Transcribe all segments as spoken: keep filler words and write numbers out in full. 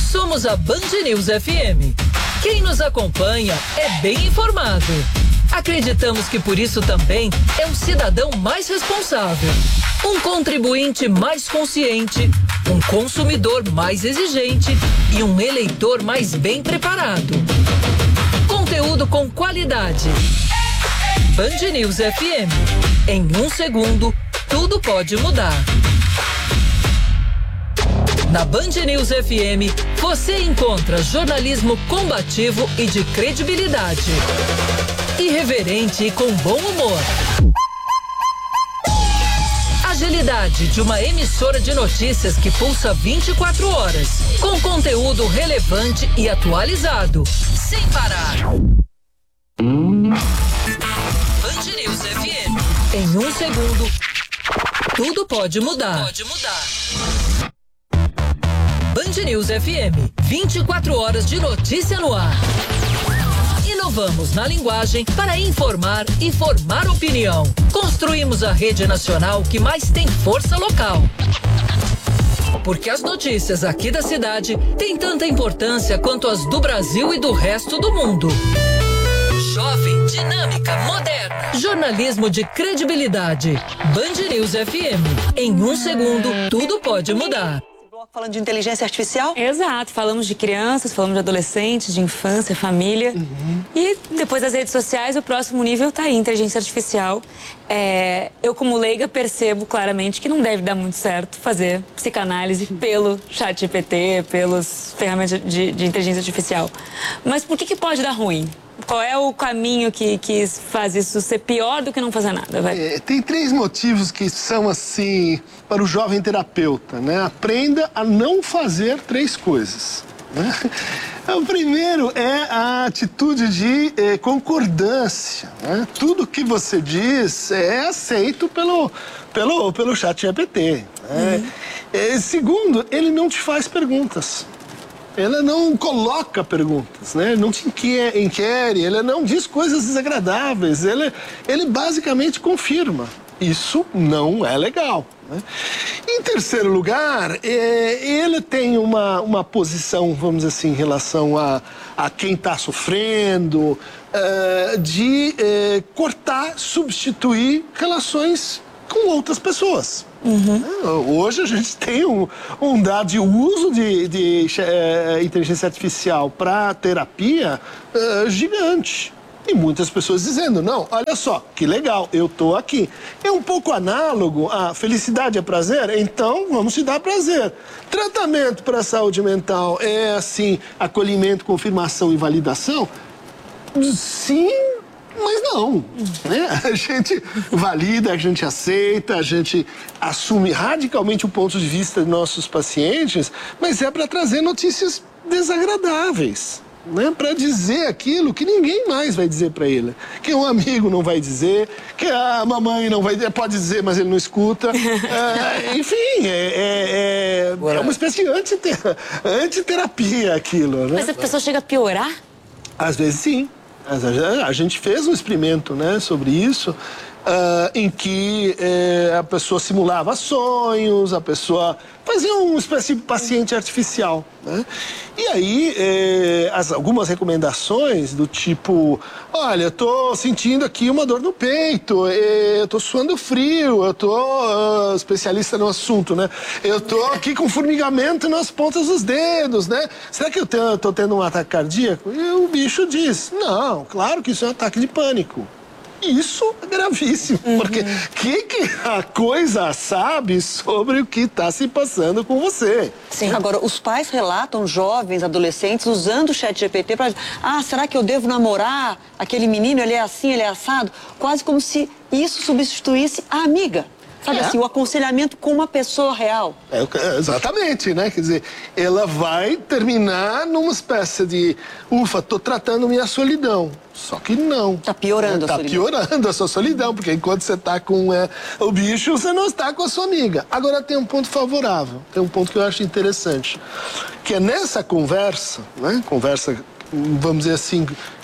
Somos a Band News F M. Quem nos acompanha é bem informado. Acreditamos que por isso também é um cidadão mais responsável, um contribuinte mais consciente, um consumidor mais exigente e um eleitor mais bem preparado. Conteúdo com qualidade. Band News F M. Em um segundo, tudo pode mudar. Na Band News F M, você encontra jornalismo combativo e de credibilidade. Irreverente e com bom humor. Agilidade de uma emissora de notícias que pulsa vinte e quatro horas, com conteúdo relevante e atualizado, sem parar. Band News F M. Em um segundo, tudo pode mudar. Pode mudar. Band News F M, vinte e quatro horas de notícia no ar. Inovamos na linguagem para informar e formar opinião. Construímos a rede nacional que mais tem força local. Porque as notícias aqui da cidade têm tanta importância quanto as do Brasil e do resto do mundo. Jovem, dinâmica, moderna. Jornalismo de credibilidade. Band News F M. Em um segundo, tudo pode mudar. Falando de inteligência artificial? Exato, falamos de crianças, falamos de adolescentes, de infância, família. Uhum. E depois das redes sociais, o próximo nível tá aí, inteligência artificial. É, eu, como leiga, percebo claramente que não deve dar muito certo fazer psicanálise pelo chat G P T, pelas ferramentas de, de inteligência artificial. Mas por que que pode dar ruim? Qual é o caminho que, que faz isso ser pior do que não fazer nada? Vai? É, tem três motivos que são assim para o jovem terapeuta, né? Aprenda a não fazer três coisas, né? O primeiro é a atitude de eh, concordância, né? Tudo que você diz é aceito pelo, pelo, pelo chat G P T, né? Uhum. É, segundo, ele não te faz perguntas. Ela não coloca perguntas, né? Não te inquere, ela não diz coisas desagradáveis, ele, ele basicamente confirma. Isso não é legal, né? Em terceiro lugar, é, ele tem uma, uma posição, vamos dizer assim, em relação a, a quem está sofrendo, é, de é, cortar, substituir relações com outras pessoas. Uhum. Hoje a gente tem um, um dado de uso de, de uh, inteligência artificial para terapia uh, gigante. E muitas pessoas dizendo, não, olha só, que legal, eu tô aqui. É um pouco análogo a felicidade é prazer, então vamos te dar prazer. Tratamento para a saúde mental é assim, acolhimento, confirmação e validação? Sim, mas não, né? A gente valida, a gente aceita, a gente assume radicalmente o ponto de vista de nossos pacientes, mas é para trazer notícias desagradáveis, né? Para dizer aquilo que ninguém mais vai dizer para ele, que um amigo não vai dizer, que a mamãe não vai dizer, pode dizer, mas ele não escuta. É, enfim, é, é, é, é uma espécie de antiter- antiterapia aquilo, né? Mas a pessoa chega a piorar? Às vezes sim. A gente fez um experimento, né, sobre isso, uh, em que eh, a pessoa simulava sonhos, a pessoa fazia uma espécie de paciente artificial, né? E aí, eh, as, algumas recomendações do tipo, olha, eu tô sentindo aqui uma dor no peito, eh, eu tô suando frio, eu tô uh, especialista no assunto, né? Eu tô aqui com formigamento nas pontas dos dedos, né? Será que eu tenho, tô tendo um ataque cardíaco? E o bicho diz, não, claro que isso é um ataque de pânico. Isso é gravíssimo, uhum. Porque o que, que a coisa sabe sobre o que está se passando com você? Sim. Agora, os pais relatam jovens, adolescentes, usando o chat G P T para... Ah, será que eu devo namorar aquele menino? Ele é assim, ele é assado? Quase como se isso substituísse a amiga. Sabe é. assim, o aconselhamento com uma pessoa real. É, exatamente, né? Quer dizer, ela vai terminar numa espécie de ufa, tô tratando minha solidão. Só que não. Tá piorando é, a tá solidão. Tá piorando a sua solidão, porque enquanto você tá com é, o bicho, você não está com a sua amiga. Agora tem um ponto favorável, tem um ponto que eu acho interessante, que é nessa conversa, né? Conversa, vamos dizer assim,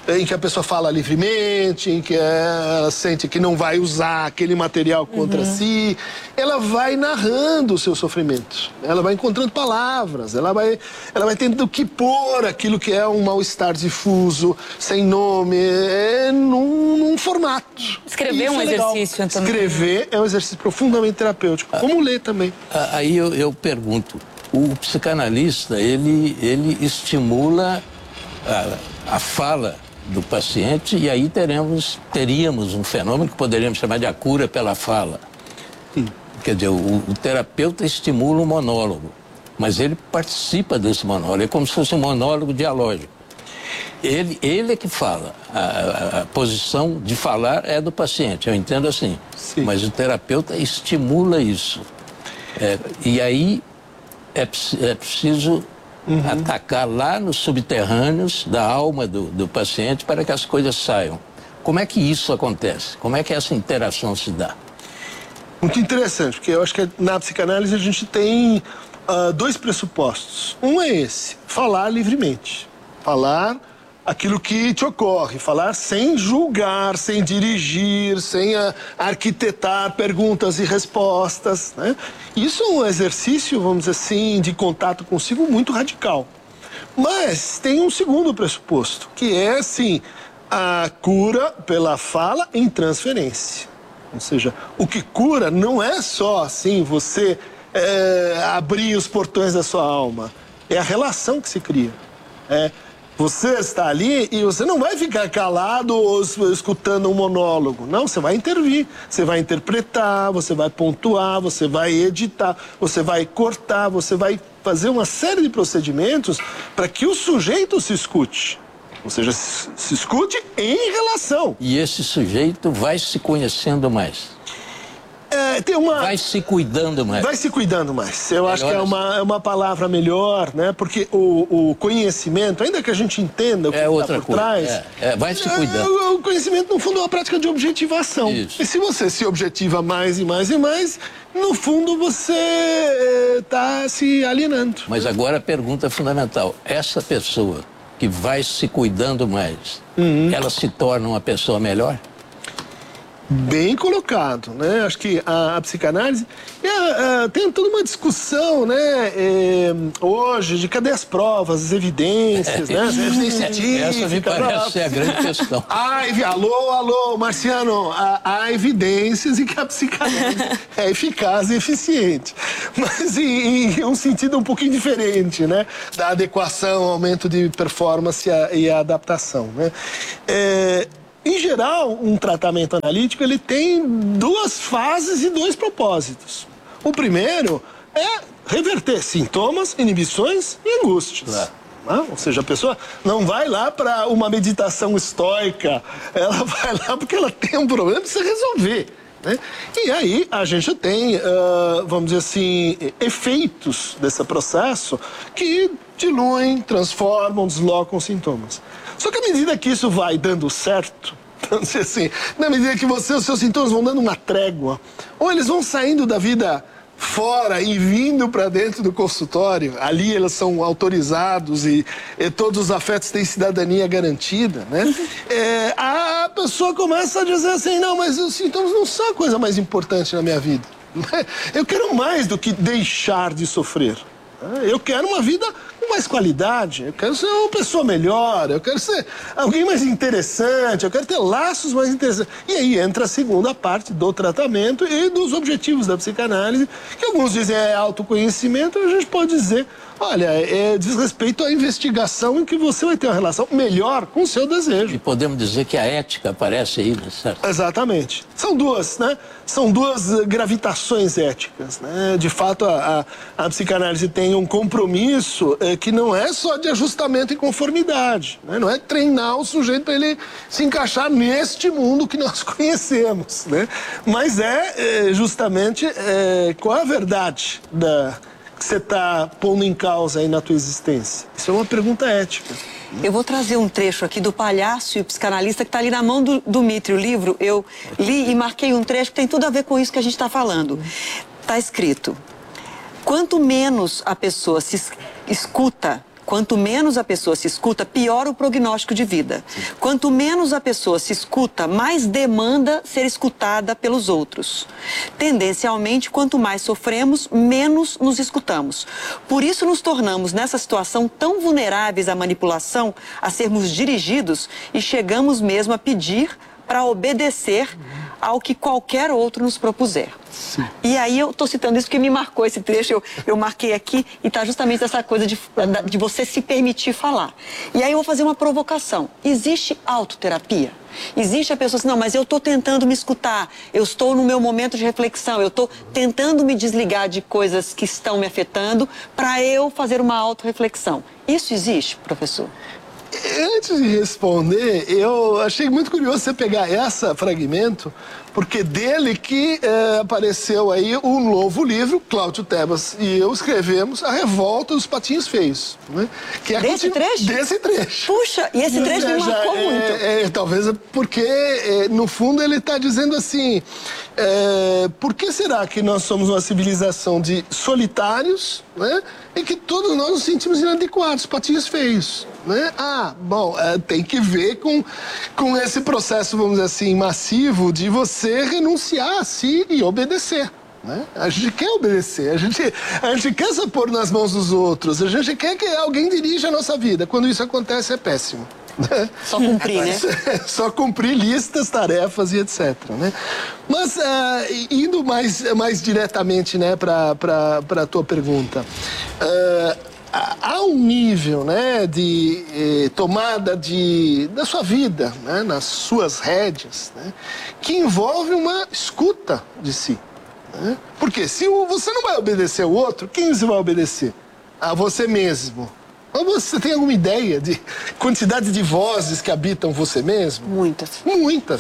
em que a pessoa fala livremente, em que ela sente que não vai usar aquele material contra uhum. si. Ela vai narrando o seu sofrimento. Ela vai encontrando palavras, ela vai, ela vai tendo que pôr aquilo que é um mal-estar difuso, sem nome, é, num, num formato. Escrever é um exercício também. Escrever é um exercício profundamente terapêutico, como ler também. Aí eu, eu pergunto, o psicanalista, ele, ele estimula a, a fala do paciente e aí teremos, teríamos um fenômeno que poderíamos chamar de a cura pela fala. Hum. Quer dizer, o, o terapeuta estimula o monólogo, mas ele participa desse monólogo, é como se fosse um monólogo dialógico. Ele, ele é que fala, a, a, a posição de falar é do paciente, eu entendo assim, Sim. mas o terapeuta estimula isso. É, e aí é, é preciso uhum. atacar lá nos subterrâneos da alma do, do paciente para que as coisas saiam. Como é que isso acontece? Como é que essa interação se dá? Muito interessante, porque eu acho que na psicanálise a gente tem uh, dois pressupostos. Um é esse, falar livremente. Falar aquilo que te ocorre, falar sem julgar, sem dirigir, sem uh, arquitetar perguntas e respostas, né? Isso é um exercício, vamos dizer assim, de contato consigo muito radical. Mas tem um segundo pressuposto, que é, assim, a cura pela fala em transferência. Ou seja, o que cura não é só, assim, você é, abrir os portões da sua alma. É a relação que se cria. É, você está ali e você não vai ficar calado ou escutando um monólogo. Não, você vai intervir, você vai interpretar, você vai pontuar, você vai editar, você vai cortar, você vai fazer uma série de procedimentos para que o sujeito se escute. Ou seja, se, se escute em relação. E esse sujeito vai se conhecendo mais. É, tem uma... Vai se cuidando mais. Vai se cuidando mais. Eu melhor acho que é uma, é uma palavra melhor, né? Porque o, o conhecimento, ainda que a gente entenda o que é está por coisa. trás... É, é, vai se cuidando. É, o conhecimento, no fundo, é uma prática de objetivação. Isso. E se você se objetiva mais e mais e mais, no fundo, você está se alienando. Mas agora a pergunta fundamental. Essa pessoa que vai se cuidando mais, uhum. ela se torna uma pessoa melhor? Bem colocado, né? Acho que a, a psicanálise é, é, tem toda uma discussão, né? É, hoje, de cadê as provas, as evidências, né? As evidências científicas. Essa me parece ser a grande questão. Ai, alô, alô, Marciano, há, há evidências em que a psicanálise é eficaz e eficiente. Mas em, em um sentido um pouquinho diferente, né? Da adequação, aumento de performance e a, e a adaptação, né? É, Em geral, um tratamento analítico ele tem duas fases e dois propósitos. O primeiro é reverter sintomas, inibições e angústias. É. Né? Ou seja, a pessoa não vai lá para uma meditação estoica, ela vai lá porque ela tem um problema e precisa resolver. Né? E aí a gente tem, uh, vamos dizer assim, efeitos desse processo que diluem, transformam, deslocam os sintomas. Só que à medida que isso vai dando certo, vamos dizer assim, na medida que você, os seus sintomas vão dando uma trégua, ou eles vão saindo da vida fora e vindo para dentro do consultório, ali eles são autorizados e, e todos os afetos têm cidadania garantida, né? É, a pessoa começa a dizer assim, não, mas os sintomas não são a coisa mais importante na minha vida. Eu quero mais do que deixar de sofrer. Eu quero uma vida com mais qualidade, eu quero ser uma pessoa melhor, eu quero ser alguém mais interessante, eu quero ter laços mais interessantes. E aí entra a segunda parte do tratamento e dos objetivos da psicanálise, que alguns dizem é autoconhecimento, a gente pode dizer, olha, é, diz respeito à investigação em que você vai ter uma relação melhor com o seu desejo. E podemos dizer que a ética aparece aí, né? Certo? Exatamente. São duas, né? São duas gravitações éticas, né? De fato, a, a, a psicanálise tem um compromisso é, que não é só de ajustamento e conformidade, né? Não é treinar o sujeito para ele se encaixar neste mundo que nós conhecemos, né? Mas é, é justamente é, qual é a verdade da... que você está pondo em causa aí na tua existência? Isso é uma pergunta ética. Eu vou trazer um trecho aqui do Palhaço e o Psicanalista, que está ali na mão do, do Mitre, o livro. Eu li e marquei um trecho que tem tudo a ver com isso que a gente está falando. Está escrito, quanto menos a pessoa se escuta Quanto menos a pessoa se escuta, pior o prognóstico de vida. Sim. Quanto menos a pessoa se escuta, mais demanda ser escutada pelos outros. Tendencialmente, quanto mais sofremos, menos nos escutamos. Por isso nos tornamos nessa situação tão vulneráveis à manipulação, a sermos dirigidos e chegamos mesmo a pedir para obedecer ao que qualquer outro nos propuser. Sim. E aí eu estou citando isso porque me marcou esse trecho, eu, eu marquei aqui e está justamente essa coisa de, de você se permitir falar. E aí eu vou fazer uma provocação. Existe autoterapia? Existe a pessoa assim, não, mas eu estou tentando me escutar, eu estou no meu momento de reflexão, eu estou tentando me desligar de coisas que estão me afetando para eu fazer uma autorreflexão. Isso existe, professor? Antes de responder, eu achei muito curioso você pegar esse fragmento, porque dele que é, apareceu aí um novo livro, Cláudio Tebas e eu escrevemos A Revolta dos Patinhos Feios. Né? Que é desse continu... trecho? Desse trecho. Puxa, e esse trecho me marcou é, muito. É, é, talvez porque, é, no fundo, ele está dizendo assim, é, por que será que nós somos uma civilização de solitários, né? E que todos nós nos sentimos inadequados, patinhos feios, né? Ah, bom, é, tem que ver com, com esse processo, vamos dizer assim, massivo de você renunciar a si e obedecer. Né? A gente quer obedecer, a gente, a gente quer se pôr nas mãos dos outros, a gente quer que alguém dirija a nossa vida. Quando isso acontece, é péssimo. Né? Só cumprir, né? Só cumprir listas, tarefas e etcétera. Né? Mas, uh, indo mais, mais diretamente, né, para a tua pergunta, uh, há um nível, né, de eh, tomada de, da sua vida, né, nas suas rédeas, né, que envolve uma escuta de si. Né? Porque se você não vai obedecer ao outro, quem você vai obedecer? A você mesmo. Ou você tem alguma ideia de quantidade de vozes que habitam você mesmo? Muitas. Muitas.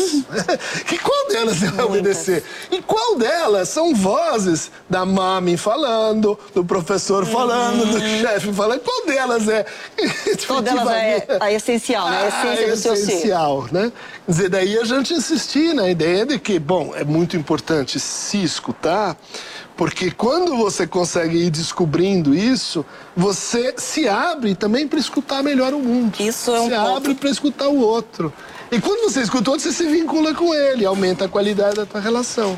E qual delas você vai obedecer? E qual delas são vozes da mami falando, do professor falando, uhum. do chefe falando? Qual delas é? Qual delas é a essencial, né? A essência a do seu ser. essencial, né? Quer dizer, daí a gente insistir na ideia de que, bom, é muito importante se escutar, porque quando você consegue ir descobrindo isso, você se abre também para escutar melhor o mundo. Isso é um Se ponto. abre para escutar o outro. E quando você escuta o outro, você se vincula com ele, aumenta a qualidade da tua relação.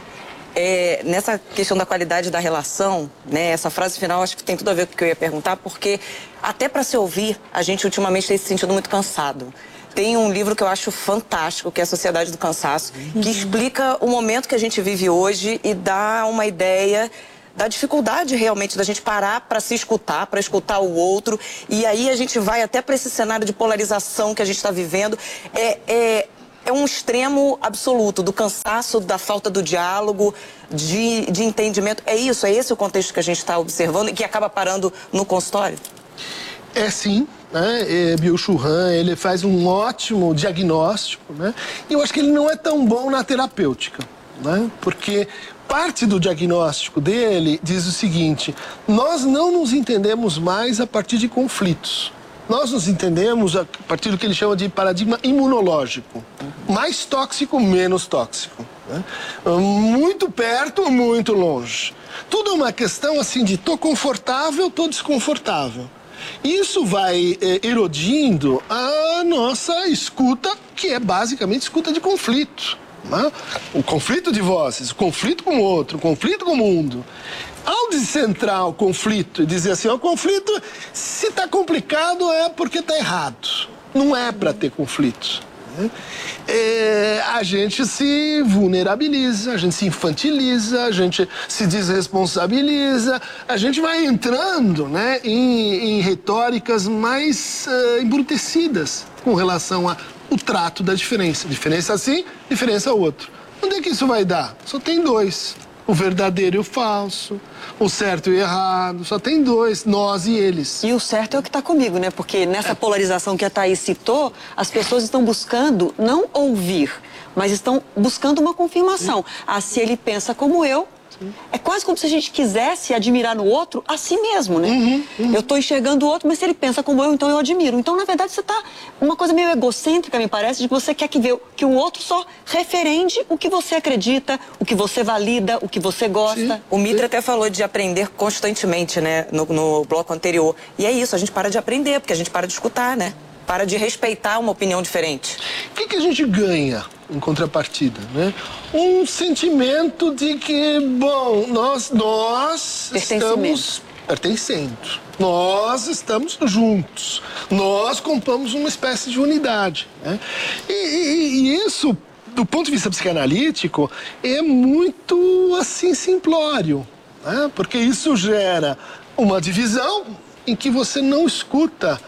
É, nessa questão da qualidade da relação, né, essa frase final acho que tem tudo a ver com o que eu ia perguntar, porque até para se ouvir, a gente ultimamente tem se sentido muito cansado. Tem um livro que eu acho fantástico, que é A Sociedade do Cansaço, uhum. que explica o momento que a gente vive hoje e dá uma ideia da dificuldade realmente da gente parar para se escutar, para escutar o outro. E aí a gente vai até para esse cenário de polarização que a gente está vivendo. É, é, é um extremo absoluto do cansaço, da falta do diálogo, de, de entendimento. É isso, é esse o contexto que a gente está observando e que acaba parando no consultório? É sim. Né? Byung-Chul Han, ele faz um ótimo diagnóstico, né? E eu acho que ele não é tão bom na terapêutica, né? Porque parte do diagnóstico dele diz o seguinte: nós não nos entendemos mais a partir de conflitos. Nós nos entendemos a partir do que ele chama de paradigma imunológico. Mais tóxico, menos tóxico. Né? Muito perto, muito longe. Tudo é uma questão assim de tô confortável, tô desconfortável. Isso vai eh, erodindo a nossa escuta, que é basicamente escuta de conflito. Né? O conflito de vozes, o conflito com o outro, o conflito com o mundo. Ao descentrar o conflito e dizer assim, o conflito, se está complicado é porque está errado. Não é para ter conflito. Né? É, a gente se vulnerabiliza, a gente se infantiliza, a gente se desresponsabiliza, a gente vai entrando, né, em, em retóricas mais uh, embrutecidas com relação ao trato da diferença. Diferença assim, diferença outro. Onde é que isso vai dar? Só tem dois. O verdadeiro e o falso, o certo e o errado, só tem dois, nós e eles. E o certo é o que está comigo, né? Porque nessa polarização que a Thaís citou, as pessoas estão buscando não ouvir, mas estão buscando uma confirmação. Ah, se ele pensa como eu, É quase como se a gente quisesse admirar no outro a si mesmo, né? Uhum, uhum. Eu estou enxergando o outro, mas se ele pensa como eu, então eu admiro. Então, na verdade, você está uma coisa meio egocêntrica, me parece, de que você quer que, vê, que o outro só referende o que você acredita, o que você valida, o que você gosta. Sim. O Mitra até falou de aprender constantemente, né, no, no bloco anterior. E é isso, a gente para de aprender, porque a gente para de escutar, né? Para de respeitar uma opinião diferente. O que, que a gente ganha em contrapartida, né? Um sentimento de que, bom, nós, nós estamos pertencendo. Nós estamos juntos. Nós compomos uma espécie de unidade, né? E, e, e isso, do ponto de vista psicanalítico, é muito, assim, simplório, né? Porque isso gera uma divisão em que você não escuta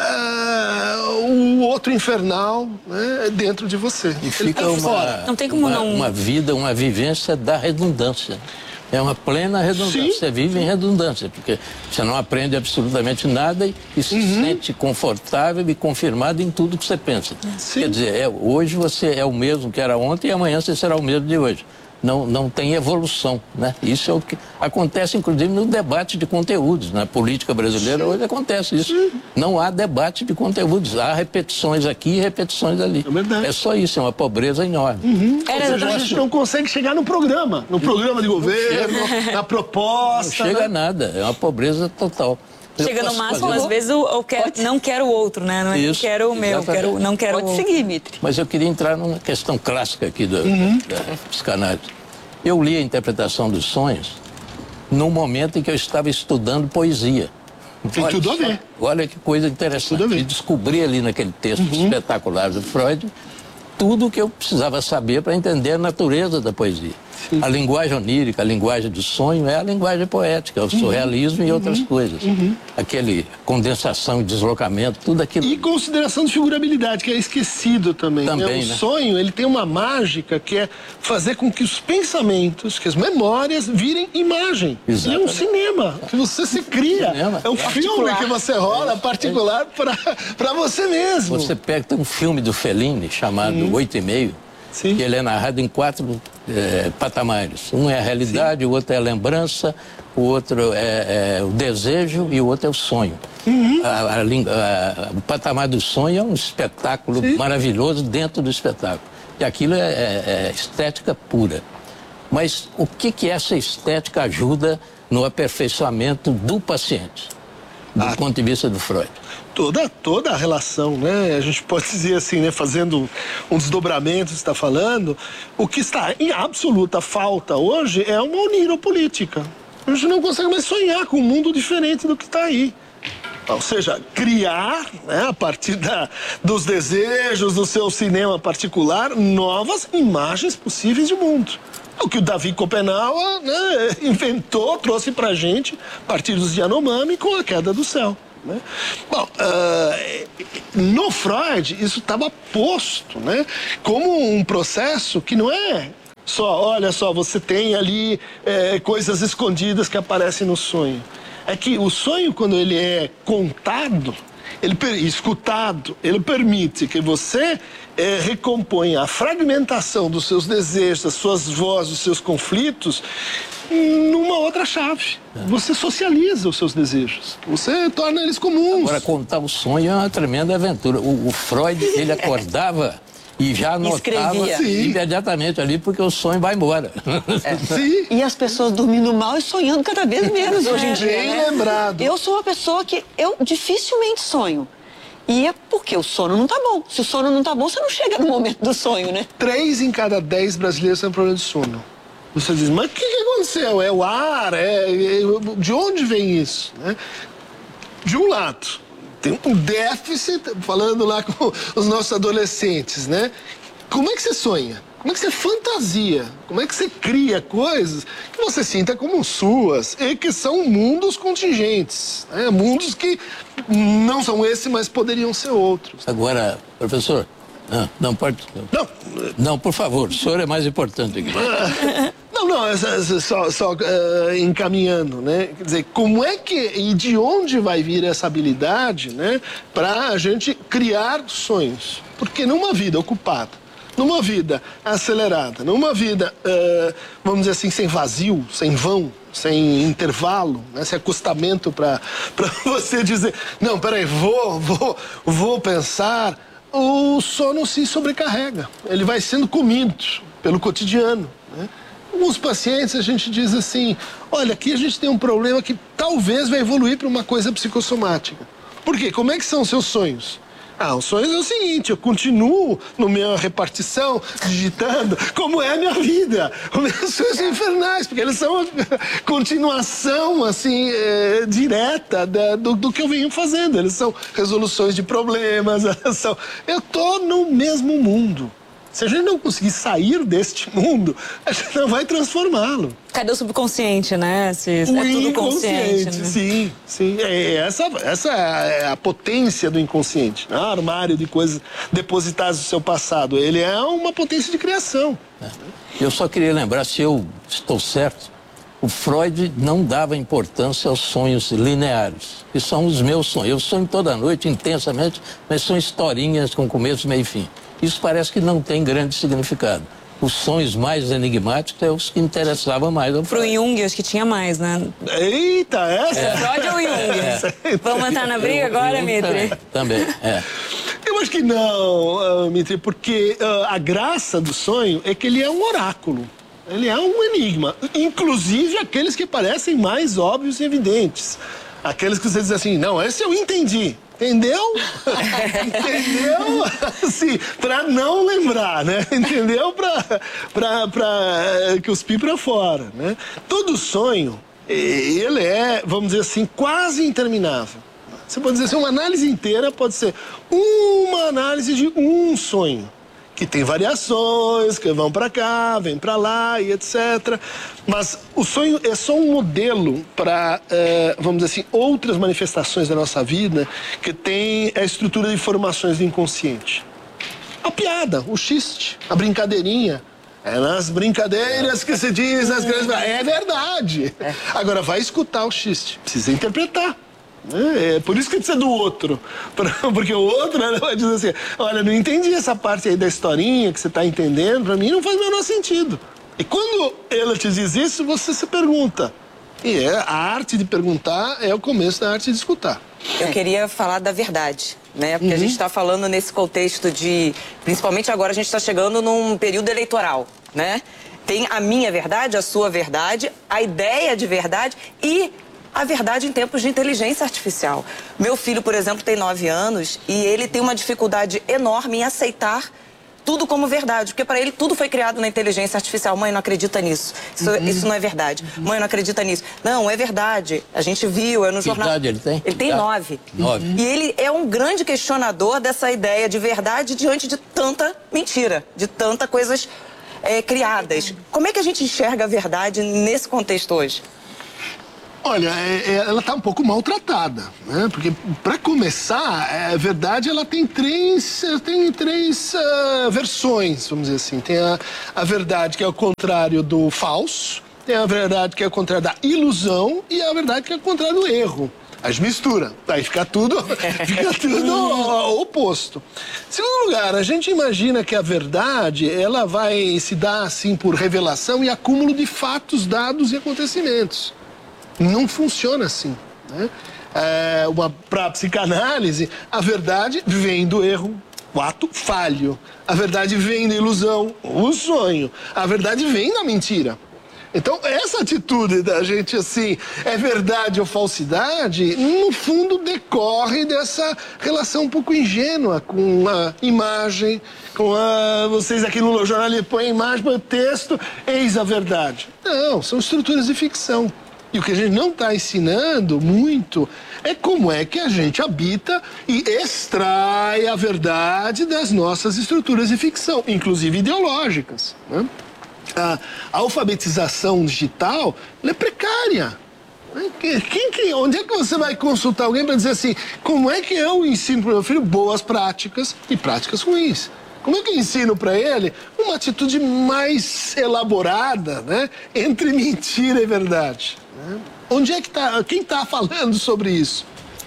Uh, o outro infernal, né, dentro de você. E fica uma, não tem como uma, não... uma vida, uma vivência da redundância. É uma plena redundância. Sim. Você vive em redundância, porque você não aprende absolutamente nada e, e se uhum. sente confortável e confirmado em tudo que você pensa. Sim. Quer dizer, é, hoje você é o mesmo que era ontem e amanhã você será o mesmo de hoje. Não, não tem evolução, né? Isso é o que acontece, inclusive, no debate de conteúdos. Na política brasileira, Sim. hoje acontece isso. Sim. Não há debate de conteúdos. Há repetições aqui e repetições ali. É verdade. É só isso, é uma pobreza enorme. Uhum. Ou seja, a gente não consegue chegar no programa. No programa de governo, na proposta. Não chega né? a nada. É uma pobreza total. Chega no máximo, fazer... às vezes, eu, eu quero, não quero o outro, né? Não é quero o meu, quero, não quero Pode o seguir, Mitri. Mas eu queria entrar numa questão clássica aqui do, uhum. da psicanálise. Eu li a interpretação dos sonhos no momento em que eu estava estudando poesia. Tem olha, tudo a ver. Olha que coisa interessante. E descobri ali naquele texto uhum. espetacular do Freud tudo o que eu precisava saber para entender a natureza da poesia. Sim. A linguagem onírica, a linguagem do sonho é a linguagem poética, é o surrealismo uhum. e outras uhum. coisas. Uhum. Aquele condensação e deslocamento, tudo aquilo. E consideração de figurabilidade, que é esquecido também. Também, né? O né? sonho, ele tem uma mágica que é fazer com que os pensamentos, que as memórias virem imagem. Exatamente. E é um cinema que você se cria. Cinema. É um particular. filme que você rola particular para você mesmo. Você pega, tem um filme do Fellini chamado uhum. Oito e Meio, Sim. que ele é narrado em quatro é, patamares. Um é a realidade, Sim. o outro é a lembrança, o outro é, é o desejo e o outro é o sonho. Uhum. A, a, a, o patamar do sonho é um espetáculo Sim. maravilhoso dentro do espetáculo. E aquilo é, é, é estética pura. Mas o que, que essa estética ajuda no aperfeiçoamento do paciente, do ah. ponto de vista do Freud? Toda, toda a relação, né? A gente pode dizer assim, né? Fazendo um desdobramento, você está falando, o que está em absoluta falta hoje é uma oniropolítica. A gente não consegue mais sonhar com um mundo diferente do que está aí. Ou seja, criar, né, a partir da, dos desejos do seu cinema particular, novas imagens possíveis de mundo. O que o Davi Copenhague, né, inventou, trouxe pra gente, a partir dos Yanomami, com a queda do céu. Né? Bom, uh, no Freud isso estava posto, né, como um processo que não é só, olha só, você tem ali é, coisas escondidas que aparecem no sonho. É que o sonho, quando ele é contado, ele escutado, ele permite que você é, recomponha a fragmentação dos seus desejos, das suas vozes, dos seus conflitos numa outra chave. Você socializa os seus desejos. Você torna eles comuns. Agora, contar o sonho é uma tremenda aventura. O, o Freud, ele acordava e já anotava imediatamente ali, porque o sonho vai embora. É. Sim. E as pessoas dormindo mal e sonhando cada vez menos hoje em dia. Bem né? lembrado. Eu sou uma pessoa que eu dificilmente sonho. E é porque o sono não tá bom. Se o sono não tá bom, você não chega no momento do sonho, né? Três em cada dez brasileiros têm problema de sono. Você diz, mas o que, que aconteceu? É o ar? É, é, de onde vem isso? Né? De um lado, tem um déficit, falando lá com os nossos adolescentes, né? Como é que você sonha? Como é que você fantasia? Como é que você cria coisas que você sinta como suas e que são mundos contingentes, né? Mundos que não são esses, mas poderiam ser outros. Agora, professor, não, não pode... Não. Não, por favor, o senhor é mais importante aqui. Não, não, só, só uh, encaminhando, né? Quer dizer, como é que e de onde vai vir essa habilidade, né? Para a gente criar sonhos? Porque numa vida ocupada numa vida acelerada, numa vida, uh, vamos dizer assim, sem vazio, sem vão, sem intervalo, né? Sem acostamento para você dizer, não, peraí, vou, vou, vou pensar, o sono se sobrecarrega, ele vai sendo comido pelo cotidiano, né? Alguns pacientes a gente diz assim, olha, aqui a gente tem um problema que talvez vai evoluir para uma coisa psicossomática. Por quê? Como é que são os seus sonhos? Ah, os sonhos é o seguinte, eu continuo na minha repartição, digitando, como é a minha vida. Os meus sonhos são infernais, porque eles são a continuação, assim, é, direta da, do, do que eu venho fazendo. Eles são resoluções de problemas, elas são... Eu tô no mesmo mundo. Se a gente não conseguir sair deste mundo, a gente não vai transformá-lo. Cadê o subconsciente, né? Se é tudo consciente, né? Sim, sim. É, essa, essa é a potência do inconsciente, né? O armário de coisas depositadas do seu passado. Ele é uma potência de criação. É. Eu só queria lembrar, se eu estou certo, o Freud não dava importância aos sonhos lineares, que são os meus sonhos. Eu sonho toda noite, intensamente, mas são historinhas com começo, meio e fim. Isso parece que não tem grande significado. Os sonhos mais enigmáticos é os que interessavam mais ao Freud. Pro Jung, acho que tinha mais, né? Eita, essa? É. Freud ou Jung? É. Vamos entrar na briga agora, Mitri? Também, é. Eu acho que não, uh, Mitri, porque uh, a graça do sonho é que ele é um oráculo. Ele é um enigma. Inclusive aqueles que parecem mais óbvios e evidentes. Aqueles que você diz assim, não, esse eu entendi. Entendeu? Entendeu? Assim, pra não lembrar, né? Entendeu? Pra, pra, pra cuspir pra fora, né? Todo sonho, ele é, vamos dizer assim, quase interminável. Você pode dizer assim, uma análise inteira pode ser uma análise de um sonho. Que tem variações, que vão para cá, vem para lá e etcétera. Mas o sonho é só um modelo para, eh, vamos dizer assim, outras manifestações da nossa vida que tem a estrutura de formações do inconsciente. A piada, o xiste, a brincadeirinha. É nas brincadeiras que se diz, nas grandes... É verdade. Agora, vai escutar o xiste, precisa interpretar. É por isso que precisa do outro, porque o outro, né, vai dizer assim, olha, não entendi essa parte aí da historinha que você está entendendo, para mim não faz o menor sentido. E quando ela te diz isso, você se pergunta. E é, a arte de perguntar é o começo da arte de escutar. Eu queria falar da verdade, né? Porque uhum. a gente está falando nesse contexto de, principalmente agora a gente está chegando num período eleitoral, né? Tem a minha verdade, a sua verdade, a ideia de verdade e a verdade em tempos de inteligência artificial. Meu filho, por exemplo, tem nove anos e ele tem uma dificuldade enorme em aceitar tudo como verdade, porque para ele tudo foi criado na inteligência artificial. Mãe, não acredita nisso. Isso, uhum. isso não é verdade. Uhum. Mãe, não acredita nisso. Não, é verdade. A gente viu, é no que jornal. Que idade ele tem? Ele tem nove. Nove. E ele é um grande questionador dessa ideia de verdade diante de tanta mentira, de tantas coisas é, criadas. Como é que a gente enxerga a verdade nesse contexto hoje? Olha, é, é, ela está um pouco maltratada, né? Porque, para começar, é, a verdade ela tem três, tem três uh, versões, vamos dizer assim. Tem a, a verdade que é o contrário do falso, tem a verdade que é o contrário da ilusão e a verdade que é o contrário do erro. A gente mistura, aí fica tudo, fica tudo oposto. Em segundo lugar, a gente imagina que a verdade ela vai se dar assim por revelação e acúmulo de fatos, dados e acontecimentos. Não funciona assim, né? É, para a psicanálise, a verdade vem do erro, o ato falho. A verdade vem da ilusão, o sonho. A verdade vem da mentira. Então, essa atitude da gente assim, é verdade ou falsidade, no fundo decorre dessa relação um pouco ingênua com a imagem, com a... Vocês aqui no jornal põem a imagem, põem o texto, eis a verdade. Não, são estruturas de ficção. E o que a gente não está ensinando muito é como é que a gente habita e extrai a verdade das nossas estruturas de ficção, inclusive ideológicas, né? A alfabetização digital ela é precária. Quem, quem, onde é que você vai consultar alguém para dizer assim, como é que eu ensino para o meu filho boas práticas e práticas ruins? Como é que eu ensino para ele uma atitude mais elaborada, né, entre mentira e verdade? Né? Onde é que está? Quem está falando sobre isso?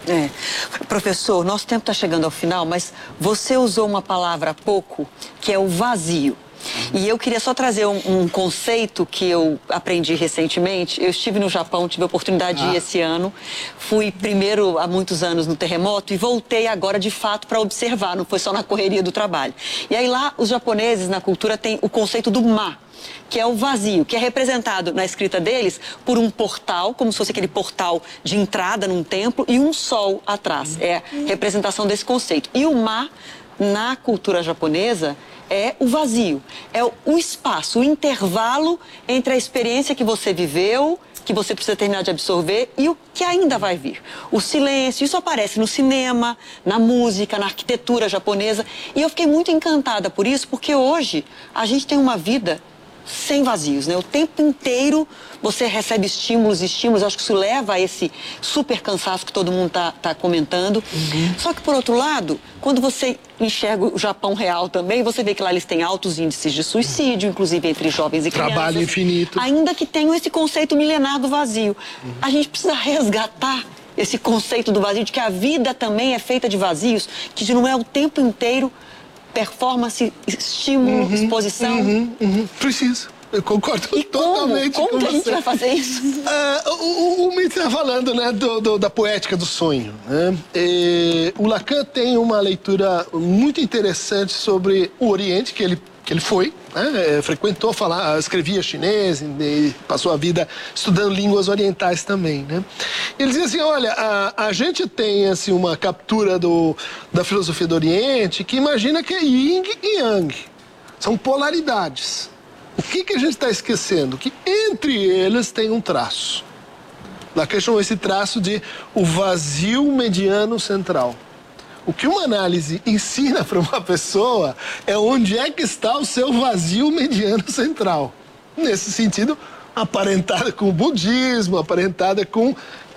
É. Professor, nosso tempo está chegando ao final, mas você usou uma palavra há pouco, que é o vazio. E eu queria só trazer um, um conceito que eu aprendi recentemente. Eu estive no Japão, tive a oportunidade ah. de ir esse ano. Fui primeiro há muitos anos no terremoto e voltei agora de fato para observar, não foi só na correria do trabalho. E aí lá os japoneses na cultura têm o conceito do ma, que é o vazio, que é representado na escrita deles por um portal, como se fosse aquele portal de entrada num templo, e um sol atrás. É a representação desse conceito. E o ma, na cultura japonesa, é o vazio, é o espaço, o intervalo entre a experiência que você viveu, que você precisa terminar de absorver, e o que ainda vai vir. O silêncio, isso aparece no cinema, na música, na arquitetura japonesa, e eu fiquei muito encantada por isso, porque hoje a gente tem uma vida sem vazios, né? O tempo inteiro você recebe estímulos, estímulos, acho que isso leva a esse super cansaço que todo mundo está tá comentando. Uhum. Só que, por outro lado, quando você enxerga o Japão real também, você vê que lá eles têm altos índices de suicídio, inclusive entre jovens e crianças. Trabalho infinito. Ainda que tenham esse conceito milenar do vazio. Uhum. A gente precisa resgatar esse conceito do vazio, de que a vida também é feita de vazios, que não é o tempo inteiro performance, estímulo, uhum, exposição. Uhum, uhum. Precisa. Eu concordo e totalmente como? Como com que a gente você. vai fazer isso? Uh, o o Mitch está falando, né, do, do, da poética do sonho. Né? E, o Lacan tem uma leitura muito interessante sobre o Oriente, que ele, que ele foi, né? Frequentou, falar, escrevia chinês, e passou a vida estudando línguas orientais também. Né? Ele dizia assim, olha, a, a gente tem assim, uma captura do, da filosofia do Oriente que imagina que é yin e yang. São polaridades. O que, que a gente está esquecendo? Que entre eles tem um traço. Lacan chamou esse traço de o vazio mediano central. O que uma análise ensina para uma pessoa é onde é que está o seu vazio mediano central. Nesse sentido, aparentada com o budismo, aparentada com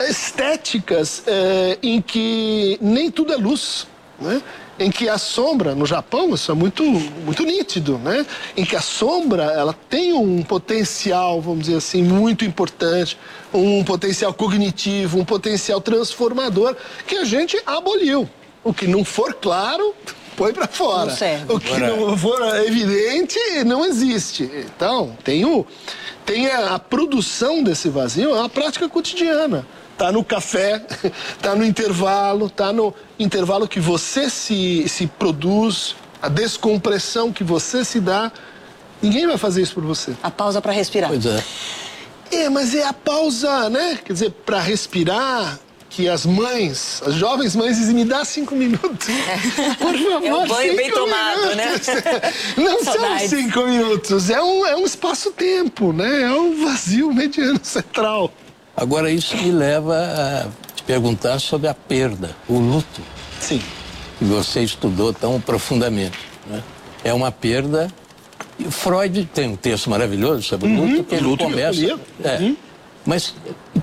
estéticas é, em que nem tudo é luz, né? Em que a sombra, no Japão, isso é muito, muito nítido, né? Em que a sombra, ela tem um potencial, vamos dizer assim, muito importante, um potencial cognitivo, um potencial transformador, que a gente aboliu. O que não for claro, põe para fora. Não serve. O que não for evidente, não existe. Então, tem, o, tem a, a produção desse vazio, é uma prática cotidiana. Tá no café, tá no intervalo, tá no intervalo que você se, se produz, a descompressão que você se dá. Ninguém vai fazer isso por você. A pausa para respirar. Pois é. É, mas é a pausa, né? Quer dizer, para respirar, que as mães, as jovens mães dizem, me dá cinco minutos. É. Por favor, é um banho bem tomado, minutos. né? Não são cinco minutos, é um, é um espaço-tempo, né? É um vazio mediano central. Agora, isso me leva a te perguntar sobre a perda, o luto. Sim. Que você estudou tão profundamente. Né? É uma perda. E Freud tem um texto maravilhoso sobre o luto, uhum. que ele luto começa. Que é, uhum. Mas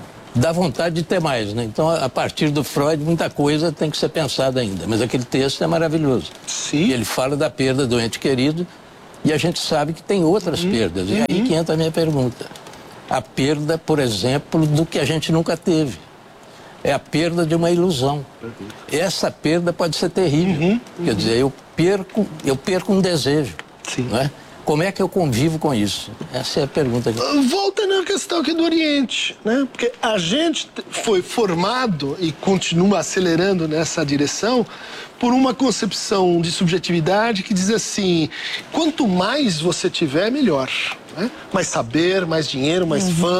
dá vontade de ter mais, né? Então, a partir do Freud, muita coisa tem que ser pensada ainda. Mas aquele texto é maravilhoso. Sim. E ele fala da perda do ente querido, e a gente sabe que tem outras uhum. perdas. E aí que entra a minha pergunta. A perda, por exemplo, do que a gente nunca teve. É a perda de uma ilusão. Perfeito. Essa perda pode ser terrível. Uhum, uhum. Quer dizer, eu perco, eu perco um desejo. Sim. Não é? Como é que eu convivo com isso? Essa é a pergunta. Que... Volta na questão aqui do Oriente, né? Porque a gente foi formado e continua acelerando nessa direção por uma concepção de subjetividade que diz assim, quanto mais você tiver, melhor. Né? Mais saber, mais dinheiro, mais uhum. fama.